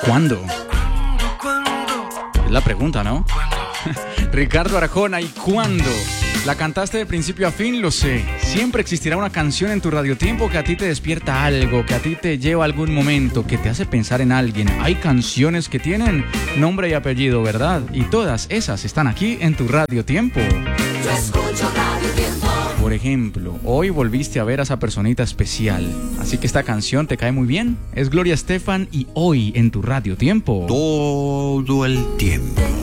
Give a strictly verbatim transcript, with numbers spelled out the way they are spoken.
¿Cuándo? Es la pregunta, ¿no? Ricardo Arjona, ¿y cuándo? La cantaste de principio a fin, lo sé. Siempre existirá una canción en tu radiotiempo que a ti te despierta algo, que a ti te lleva a algún momento, que te hace pensar en alguien. Hay canciones que tienen nombre y apellido, ¿verdad? Y todas esas están aquí en tu radiotiempo. Yo escucho Radio Tiempo. Por ejemplo, hoy volviste a ver a esa personita especial. Así que esta canción te cae muy bien. Es Gloria Estefan y Hoy en tu radiotiempo. Todo el tiempo.